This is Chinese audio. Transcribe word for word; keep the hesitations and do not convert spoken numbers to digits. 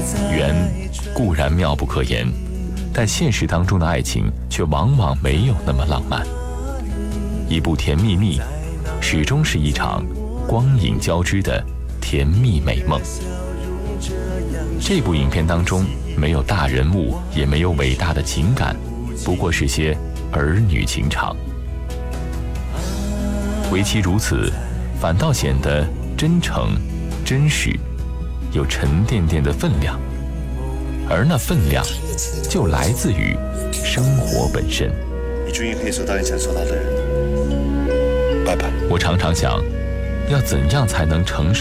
缘固然妙不可言，但现实当中的爱情却往往没有那么浪漫。一部《甜蜜蜜》始终是一场光影交织的甜蜜美梦。这部影片当中没有大人物，也没有伟大的情感，不过是些儿女情长。唯其如此，反倒显得真诚、真实，有沉甸甸的分量，而那分量就来自于生活本身。 你终于可以收到你想收到的人，拜拜。 我常常想，要怎样才能承受